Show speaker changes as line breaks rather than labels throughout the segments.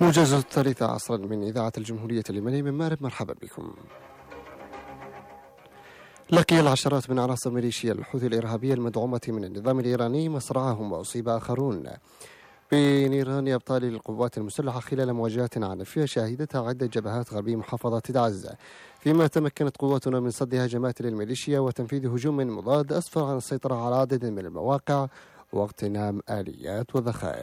الموجز الثالث عصرا من إذاعة الجمهورية اللبنانية من مأرب، مرحبا بكم. لقي العشرات من عناصر ميليشيا الحوثي الإرهابية المدعومة من النظام الإيراني مصرعهم، وأصيب آخرون بنيران أبطال القوات المسلحة خلال مواجهات عنيفة شهدتها عدة جبهات غربي محافظة تعز، فيما تمكنت قواتنا من صد هجمات للميليشيا وتنفيذ هجوم مضاد أسفر عن السيطرة على عدد من المواقع واغتنام آليات وذخائر.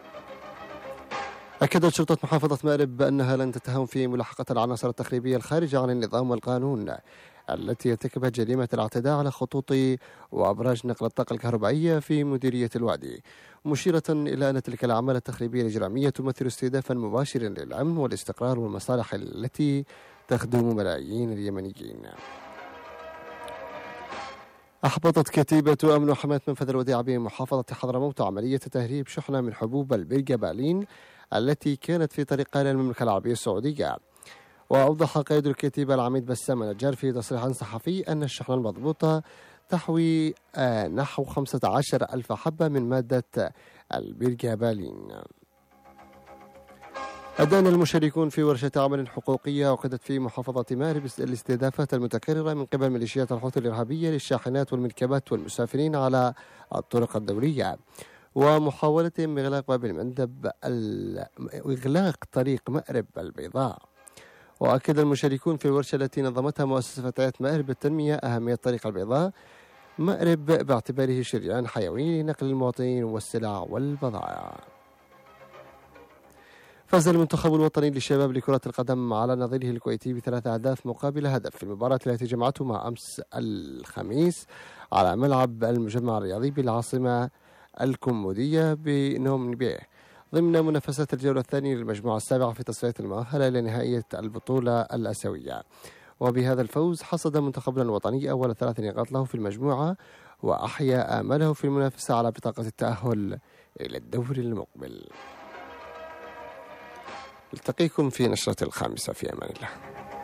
أكدت شرطة محافظة مأرب بأنها لن تتهم في ملاحقة العناصر التخريبية الخارجة عن النظام والقانون التي ارتكبت جريمة الاعتداء على خطوط وأبراج نقل الطاقة الكهربائية في مديرية الوادي، مشيرة إلى أن تلك الأعمال التخريبية الإجرامية تمثل استهدافا مباشرا للأمن والاستقرار والمصالح التي تخدم ملايين اليمنيين. أحبطت كتيبة أمن وحماية منفذ الوديعة بمحافظة حضرموت عملية تهريب شحنة من حبوب البرجة بالين التي كانت في طريقها إلى المملكة العربية السعودية. وأوضح قائد الكتيبة العميد بسام النجار في تصريح صحفي أن الشحنة المضبوطة تحوي نحو 15,000 حبة من مادة البرجة بالين. أدان المشاركون في ورشة عمل حقوقية عقدت في محافظة مأرب الاستهدافات المتكررة من قبل ميليشيات الحوثي الإرهابية للشاحنات والمركبات والمسافرين على الطرق الدولية، ومحاولتهم إغلاق باب المندب إغلاق طريق مأرب البيضاء. وأكد المشاركون في الورشة التي نظمتها مؤسسة فتيات مأرب للتنمية أهمية طريق البيضاء مأرب باعتباره شريان حيوي لنقل المواطنين والسلع والبضائع. فاز المنتخب الوطني للشباب لكرة القدم على نظيره الكويتي ب3 أهداف مقابل هدف في المباراة التي جمعتهما أمس الخميس على ملعب المجمع الرياضي بالعاصمة الكومودية بنوم بيه ضمن منافسات الجولة الثانية للمجموعة السابعة في تصفيات المؤهلة لنهائية البطولة الآسيوية. وبهذا الفوز حصد منتخبنا الوطني أول 3 نقاط له في المجموعة وأحيا آمله في المنافسة على بطاقة التأهل إلى الدور المقبل. التقيكم في نشرة 5 في أمان الله.